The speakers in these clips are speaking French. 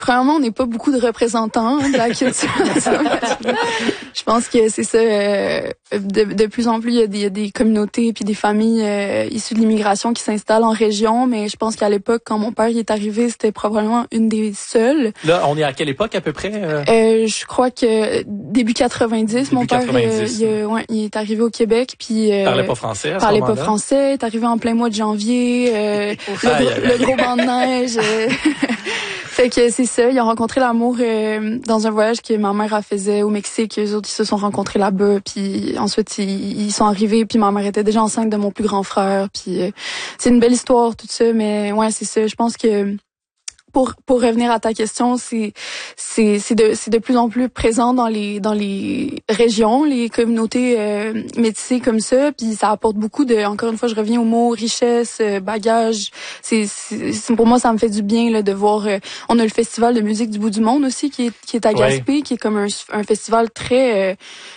premièrement, on n'est pas beaucoup de représentants de la culture. Je pense que c'est ça. De plus en plus, il y a des communautés puis des familles issues de l'immigration qui s'installent en région, mais je pense qu'à l'époque, quand mon père y est arrivé, c'était probablement une des seules. Là, on est à quelle époque à peu près? Je crois que début 90, mon père, il est arrivé au Québec, puis parlait pas français. Parlait pas français. Est arrivé en plein mois de janvier. Le gros banc de neige. Fait que c'est ça, ils ont rencontré l'amour dans un voyage que ma mère a faisait au Mexique. Eux autres, ils se sont rencontrés là-bas, puis ensuite ils sont arrivés, puis ma mère était déjà enceinte de mon plus grand frère. Puis c'est une belle histoire tout ça, mais ouais, c'est ça. Je pense que pour revenir à ta question, c'est de plus en plus présent dans les régions, les communautés métissées comme ça, puis ça apporte beaucoup de, encore une fois, je reviens au mot richesse, bagage. C'est pour moi, ça me fait du bien là de voir. On a le festival de musique du bout du monde aussi qui est à Gaspé, qui est comme un festival très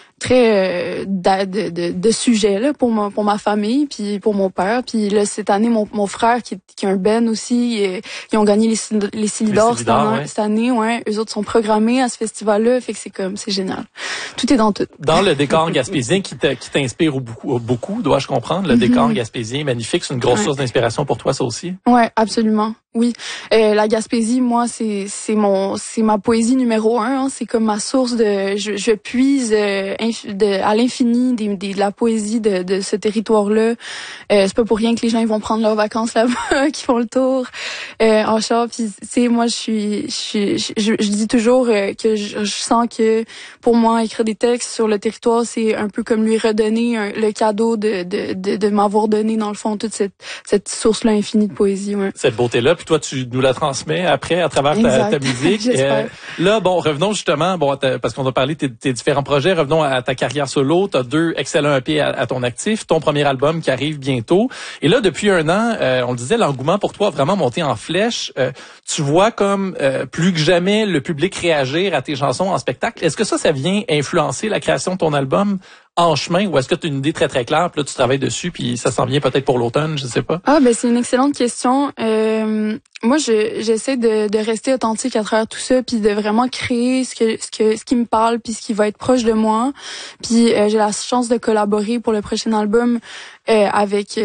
de sujets là pour ma famille puis pour mon père. Puis là cette année mon frère qui a un band aussi, ils ont gagné les Silidor cette année, ouais. Eux autres sont programmés à ce festival là, fait que c'est génial. Tout est dans tout. Dans le décor gaspésien qui t'inspire beaucoup, dois-je comprendre, le décor gaspésien est magnifique, c'est une grosse source d'inspiration pour toi ça aussi. Ouais, absolument. Oui, la Gaspésie, moi, c'est ma poésie numéro 1. Hein. C'est comme ma source de, je puise à l'infini de la poésie de ce territoire-là. C'est pas pour rien que les gens ils vont prendre leurs vacances là-bas, qui font le tour en char. Puis, tu sais, moi, je dis toujours que je sens que pour moi, écrire des textes sur le territoire, c'est un peu comme lui redonner le cadeau de m'avoir donné dans le fond toute cette source-là infinie de poésie. Ouais. Cette beauté-là. Puis toi, tu nous la transmets après à travers ta musique. Là, bon, revenons justement, parce qu'on a parlé de tes différents projets, revenons à ta carrière solo. Tu as 2 excellents EP à ton actif, ton premier album qui arrive bientôt. Et là, depuis 1 an, on le disait, l'engouement pour toi a vraiment monté en flèche. Tu vois comme plus que jamais le public réagir à tes chansons en spectacle. Est-ce que ça vient influencer la création de ton album en chemin, ou est-ce que tu as une idée très très claire, puis là tu travailles dessus, puis ça s'en vient peut-être pour l'automne, je sais pas. C'est une excellente question. Moi, j'essaie de rester authentique à travers tout ça, puis de vraiment créer ce qui me parle, puis ce qui va être proche de moi. Puis j'ai la chance de collaborer pour le prochain album avec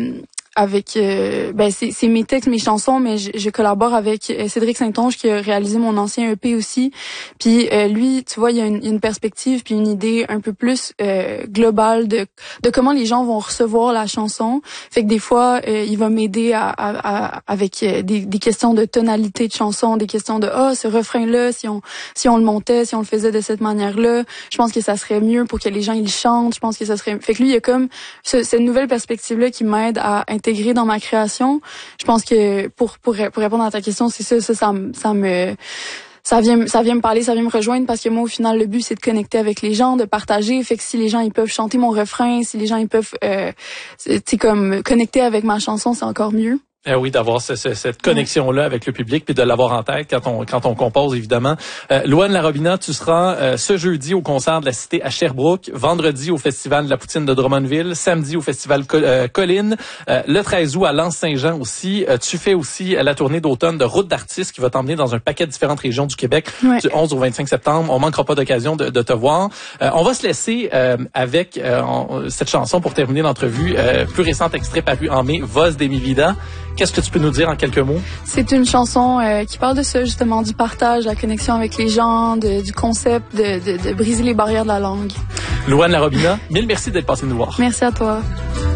c'est mes textes, mes chansons, mais je collabore avec Cédric Saint-Onge qui a réalisé mon ancien EP aussi. Puis lui, tu vois, il y a une perspective puis une idée un peu plus globale de comment les gens vont recevoir la chanson. Fait que des fois, il va m'aider avec des questions de tonalité de chanson, des questions de ce refrain-là, si on le montait, si on le faisait de cette manière-là, je pense que ça serait mieux pour que les gens ils chantent. Je pense que ça serait. Fait que lui, il y a comme cette nouvelle perspective-là qui m'aide à intégrer dans ma création. Je pense que pour répondre à ta question, c'est ça vient me parler, ça vient me rejoindre parce que moi au final le but c'est de connecter avec les gens, de partager. Fait que si les gens ils peuvent chanter mon refrain, si les gens ils peuvent comme connecter avec ma chanson, c'est encore mieux. Oui, d'avoir cette connexion-là avec le public, puis de l'avoir en tête quand on compose, évidemment. Louane Larobina, tu seras ce jeudi au concert de la Cité à Sherbrooke, vendredi au Festival de la Poutine de Drummondville, samedi au Festival Colline, le 13 août à Lens-Saint-Jean aussi. Tu fais aussi la tournée d'automne de Route d'artistes qui va t'emmener dans un paquet de différentes régions du Québec, du 11 au 25 septembre. On manquera pas d'occasion de te voir. On va se laisser avec cette chanson pour terminer l'entrevue. Plus récent extrait paru en mai, Voz de mi vida. Qu'est-ce que tu peux nous dire en quelques mots? C'est une chanson qui parle de ça, justement, du partage, la connexion avec les gens, du concept, de briser les barrières de la langue. Louane Larobina, mille merci d'être passée nous voir. Merci à toi.